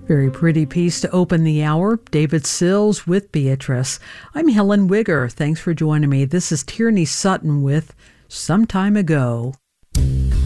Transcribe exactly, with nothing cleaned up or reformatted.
Very pretty piece to open the hour. David Sills with Beatrice. I'm Helen Wigger. Thanks for joining me. This is Tierney Sutton with Some Time Ago.